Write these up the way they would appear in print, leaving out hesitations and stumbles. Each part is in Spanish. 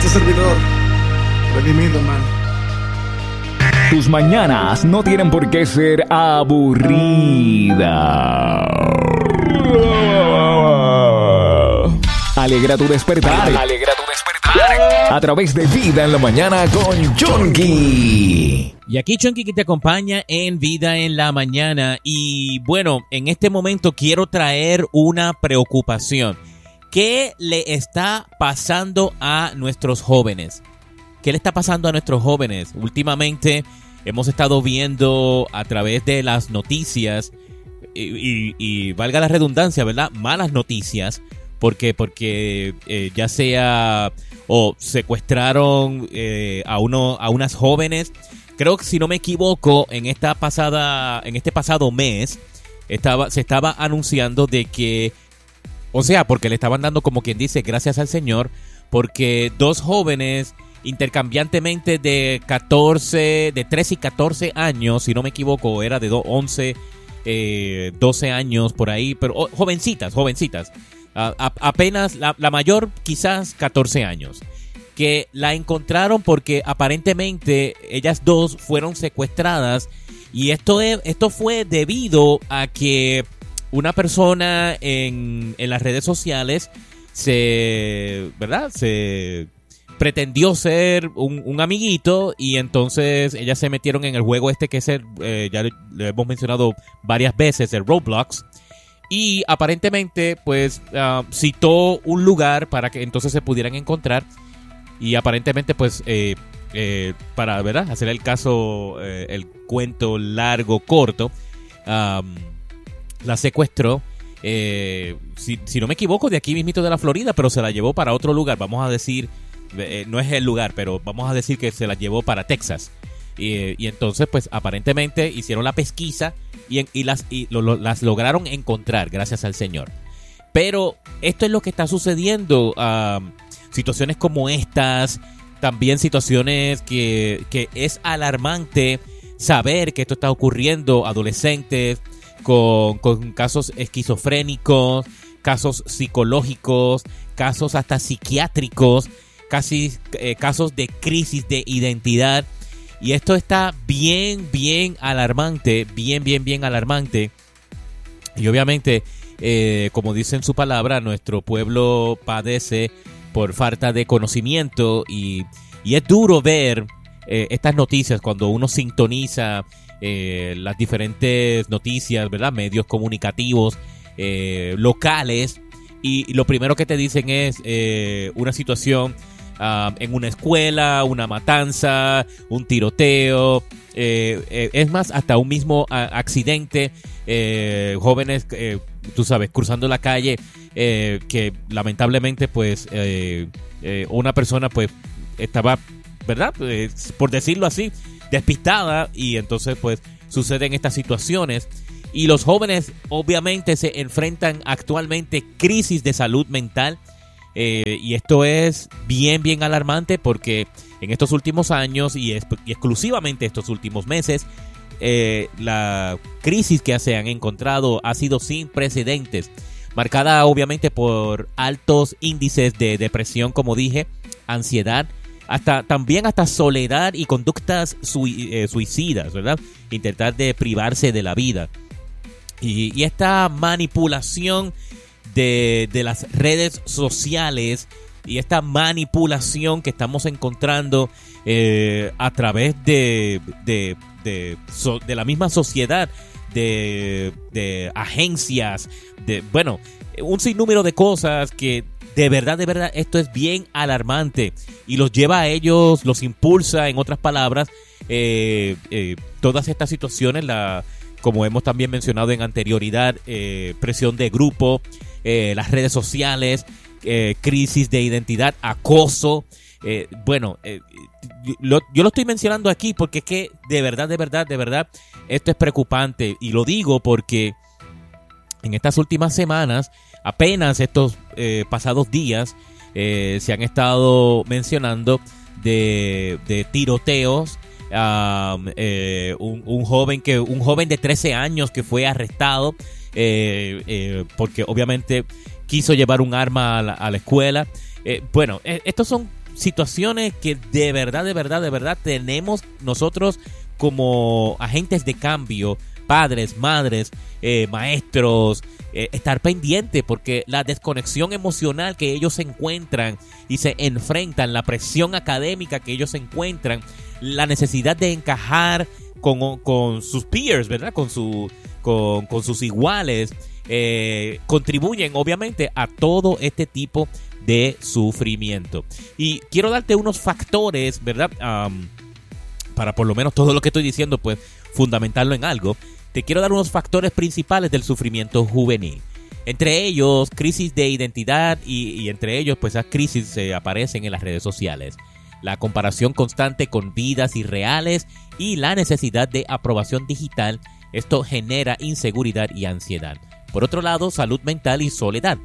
Este servidor, redimido, man. Tus mañanas no tienen por qué ser aburridas. Alegra tu despertar. Alegra tu despertar. A través de Vida en la Mañana con Chonky. Y aquí Chonky que te acompaña en Vida en la Mañana. Y bueno, en este momento quiero traer una preocupación. ¿Qué le está pasando a nuestros jóvenes? ¿Qué le está pasando a nuestros jóvenes? Últimamente hemos estado viendo a través de las noticias y valga la redundancia, ¿verdad? Malas noticias. Porque ya sea o secuestraron a unas jóvenes. Creo que si no me equivoco, en este pasado mes se estaba anunciando de que, o sea, porque le estaban dando, como quien dice, gracias al Señor, porque dos jóvenes intercambiantemente de 13 y 14 años, si no me equivoco, era de 11, 12 años por ahí, pero jovencitas. Apenas la mayor quizás 14 años, que la encontraron porque aparentemente ellas dos fueron secuestradas, y esto fue debido a que una persona en las redes sociales se pretendió ser un amiguito, y entonces ellas se metieron en el juego que es ya lo hemos mencionado varias veces, el Roblox. Y aparentemente, pues, citó un lugar para que entonces se pudieran encontrar. Y aparentemente, pues, para, ¿verdad?, hacer el caso, el cuento largo, corto, la secuestró. Si no me equivoco, de aquí mismito de la Florida, pero se la llevó para otro lugar. Vamos a decir, no es el lugar, pero vamos a decir que se la llevó para Texas. Y entonces, pues, aparentemente hicieron la pesquisa y las lograron encontrar, gracias al Señor. Pero esto es lo que está sucediendo. Situaciones como estas, también situaciones que es alarmante saber que esto está ocurriendo. Adolescentes con casos esquizofrénicos, casos psicológicos, casos hasta psiquiátricos, casos de crisis de identidad. Y esto está bien alarmante, bien alarmante. Y obviamente, como dice en su palabra, nuestro pueblo padece por falta de conocimiento. Y es duro ver estas noticias cuando uno sintoniza las diferentes noticias, ¿verdad? Medios comunicativos locales. Y lo primero que te dicen es una situación en una escuela, una matanza, un tiroteo, es más, hasta un mismo accidente, jóvenes, tú sabes, cruzando la calle, que lamentablemente, pues, una persona, pues, estaba, ¿verdad?, por decirlo así, despistada, y entonces, pues, suceden estas situaciones. Y los jóvenes, obviamente, se enfrentan actualmente crisis de salud mental. Y esto es bien alarmante, porque en estos últimos años y exclusivamente estos últimos meses, la crisis que se han encontrado ha sido sin precedentes, marcada obviamente por altos índices de depresión, como dije, ansiedad, también hasta soledad y conductas suicidas, ¿verdad? Intentar de privarse de la vida. Y esta manipulación de las redes sociales, y esta manipulación que estamos encontrando a través de la misma sociedad, de agencias, un sinnúmero de cosas que de verdad esto es bien alarmante, y los lleva a ellos, los impulsa, en otras palabras, todas estas situaciones, como hemos también mencionado en anterioridad, presión de grupo, las redes sociales, crisis de identidad, acoso. Yo lo estoy mencionando aquí porque es que de verdad, esto es preocupante. Y lo digo porque en estas últimas semanas, apenas estos pasados días, se han estado mencionando de tiroteos. Un joven de 13 años que fue arrestado porque obviamente quiso llevar un arma a la escuela. Estos son situaciones que de verdad tenemos nosotros como agentes de cambio, padres, madres, maestros, estar pendiente, porque la desconexión emocional que ellos se encuentran y se enfrentan, la presión académica que ellos se encuentran, la necesidad de encajar con sus peers, ¿verdad? Con sus iguales, contribuyen obviamente a todo este tipo de sufrimiento. Y quiero darte unos factores, ¿verdad? Para por lo menos todo lo que estoy diciendo, pues fundamentarlo en algo. Te quiero dar unos factores principales del sufrimiento juvenil. Entre ellos, crisis de identidad y entre ellos, pues esas crisis aparecen en las redes sociales. La comparación constante con vidas irreales y la necesidad de aprobación digital. Esto genera inseguridad y ansiedad. Por otro lado, salud mental y soledad.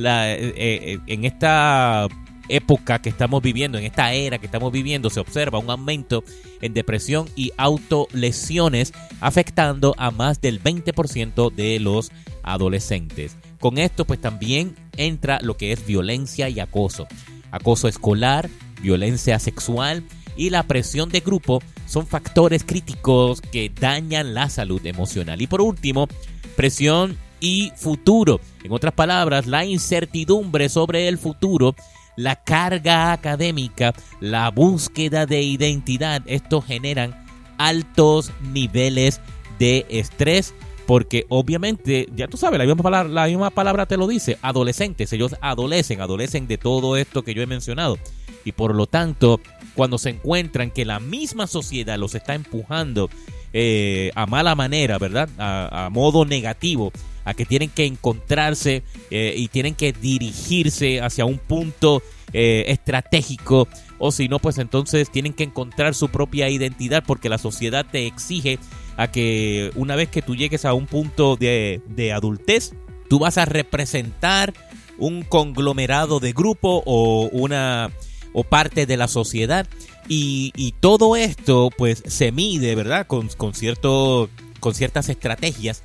En esta época que estamos viviendo, en esta era que estamos viviendo, se observa un aumento en depresión y autolesiones, afectando a más del 20% de los adolescentes. Con esto, pues también entra lo que es violencia y acoso. Acoso escolar, violencia sexual y la presión de grupo son factores críticos que dañan la salud emocional. Y por último, presión y futuro. En otras palabras, la incertidumbre sobre el futuro, la carga académica, la búsqueda de identidad. Esto generan altos niveles de estrés, porque obviamente, ya tú sabes, la misma palabra te lo dice, adolescentes. Ellos adolecen de todo esto que yo he mencionado. Y por lo tanto, cuando se encuentran que la misma sociedad los está empujando a mala manera, ¿verdad? A modo negativo, a que tienen que encontrarse y tienen que dirigirse hacia un punto estratégico, o si no, pues entonces tienen que encontrar su propia identidad, porque la sociedad te exige a que una vez que tú llegues a un punto de adultez, tú vas a representar un conglomerado de grupo o parte de la sociedad, y todo esto pues se mide, ¿verdad? Con ciertas estrategias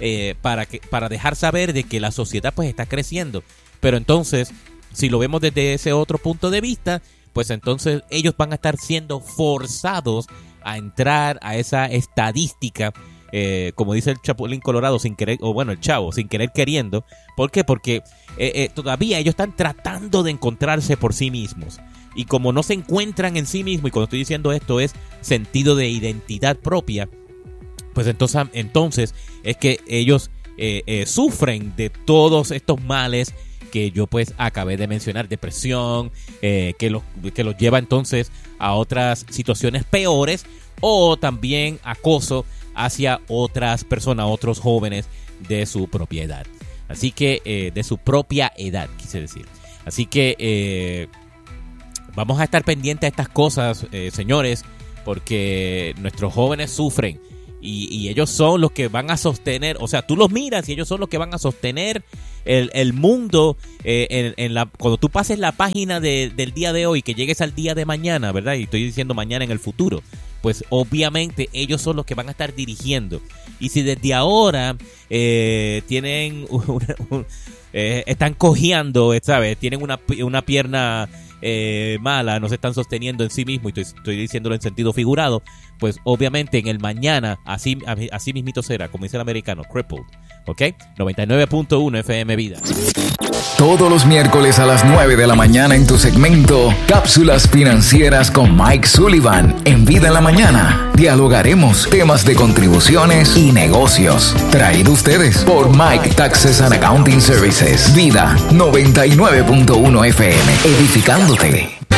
para dejar saber de que la sociedad pues está creciendo. Pero entonces, si lo vemos desde ese otro punto de vista, pues entonces ellos van a estar siendo forzados a entrar a esa estadística, como dice el Chapulín Colorado, sin querer, o bueno, el Chavo, sin querer queriendo. ¿Por qué? Porque todavía ellos están tratando de encontrarse por sí mismos. Y como no se encuentran en sí mismos, y cuando estoy diciendo esto es sentido de identidad propia, pues entonces es que ellos sufren de todos estos males que yo pues acabé de mencionar, depresión, que los lleva entonces a otras situaciones peores, o también acoso hacia otras personas, otros jóvenes de su propia edad. Así que, de su propia edad, quise decir. Así que vamos a estar pendientes a estas cosas, señores, porque nuestros jóvenes sufren. Y ellos son los que van a sostener, o sea, tú los miras y ellos son los que van a sostener el mundo. Cuando tú pases la página del día de hoy, que llegues al día de mañana, ¿verdad? Y estoy diciendo mañana en el futuro, pues obviamente ellos son los que van a estar dirigiendo. Y si desde ahora tienen están cojeando, ¿sabes? Tienen una pierna mala, no se están sosteniendo en sí mismo, y estoy diciéndolo en sentido figurado, pues obviamente en el mañana así mismito será, como dice el americano, crippled, ¿ok? 99.1 FM Vida. Todos los miércoles a las 9 de la mañana en tu segmento Cápsulas Financieras con Mike Sullivan en Vida en la Mañana. Dialogaremos temas de contribuciones y negocios. Traído ustedes por Mike Taxes and Accounting Services. Vida 99.1 FM. Edificándote.